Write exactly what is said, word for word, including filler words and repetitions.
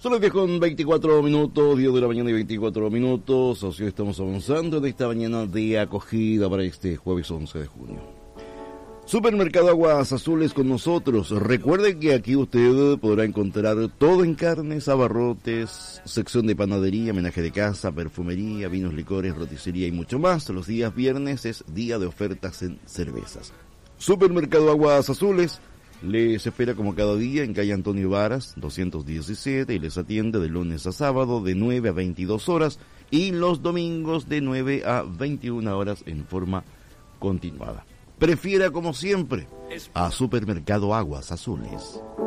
Son las diez con veinticuatro minutos, diez de la mañana y veinticuatro minutos. Socio, estamos avanzando en esta mañana de acogida para este jueves once de junio. Supermercado Aguas Azules con nosotros. Recuerde que aquí usted podrá encontrar todo en carnes, abarrotes, sección de panadería, menaje de casa, perfumería, vinos, licores, roticería y mucho más. Los días viernes es día de ofertas en cervezas. Supermercado Aguas Azules les espera como cada día en calle Antonio Varas, doscientos diecisiete, y les atiende de lunes a sábado de nueve a veintidós horas y los domingos de nueve a veintiuna horas en forma continuada. Prefiera, como siempre, a Supermercado Aguas Azules.